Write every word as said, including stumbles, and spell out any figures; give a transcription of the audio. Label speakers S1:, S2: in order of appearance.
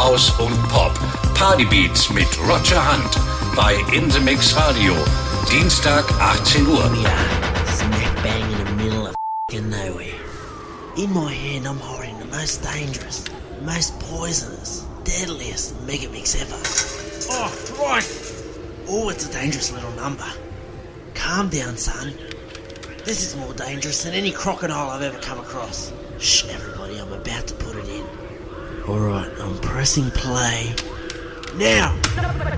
S1: House und Pop. Partybeats mit Roger Hunt bei In The Mix Radio. Dienstag, achtzehn Uhr.
S2: We are smack bang in the middle of f***ing nowhere. In my hand I'm holding the most dangerous, most poisonous, deadliest megamix ever. Oh, right. Oh, it's a dangerous little number. Calm down, son. This is more dangerous than any crocodile I've ever come across. Shh, everybody, I'm about to put it in. Alright, I'm pressing play. Now!